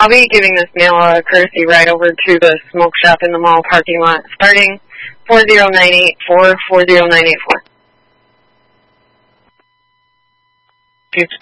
I'll be giving this mail a courtesy ride over to the smoke shop in the mall parking lot, starting 40984, 40984.